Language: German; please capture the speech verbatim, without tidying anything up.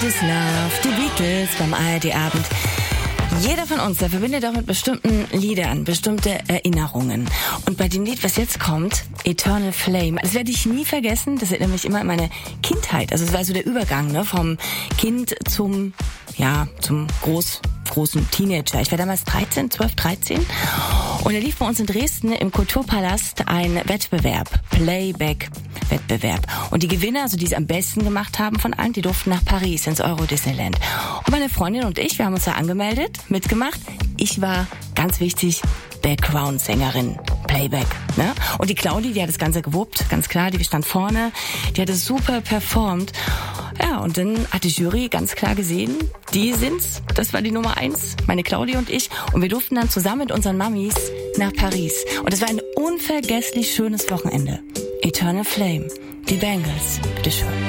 What is Love, die Beatles beim A R D-Abend. Jeder von uns, der verbindet auch mit bestimmten Liedern, bestimmte Erinnerungen. Und bei dem Lied, was jetzt kommt, Eternal Flame, das werde ich nie vergessen, das erinnert mich immer an meine Kindheit. Also es war so der Übergang, ne, vom Kind zum, ja, zum groß, großen Teenager. Ich war damals dreizehn, zwölf, dreizehn. Und da lief bei uns in Dresden im Kulturpalast ein Wettbewerb, Playback-Wettbewerb. Und die Gewinner, also die es am besten gemacht haben von allen, die durften nach Paris ins Euro Disneyland. Und meine Freundin und ich, wir haben uns da angemeldet, mitgemacht. Ich war, ganz wichtig, Background-Sängerin, Playback, ne? Und die Claudi, die hat das Ganze gewuppt, ganz klar, die stand vorne, die hat es super performt. Ja, und dann hat die Jury ganz klar gesehen, die sind's, das war die Nummer eins, meine Claudi und ich. Und wir durften dann zusammen mit unseren Mamis nach Paris. Und es war ein unvergesslich schönes Wochenende. Eternal Flame, die Bangles, bitteschön.